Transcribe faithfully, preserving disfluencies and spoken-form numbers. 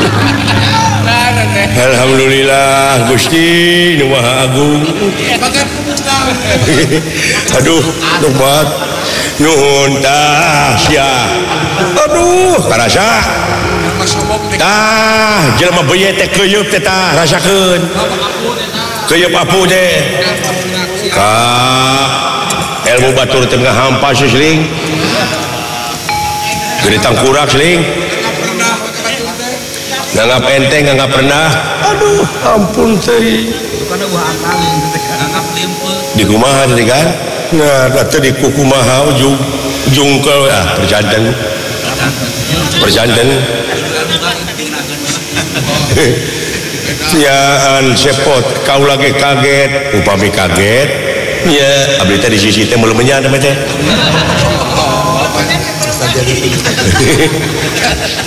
Alhamdulillah Gusti Nu Maha Agung. Aduh, tobat. Nuhun tah sia. Aduh, karasa. Tah, jelema beuyeut teh keuyeub teh tah rasakeun. Keuyeub apu teh. Ka ilmu batur teh ngahampa seuling. Gede tangkurak seuling. Nganggap enteng, nganggap pernah. Aduh, ampun teh. Di kumaha tadi kan? Nah, kata di kumaha ujung jungkel ah perjanten. Perjanten. Tiaan sepot kau lagi kaget, upami kaget. Ya, abdi teh di sisi teh belum menyadar teh.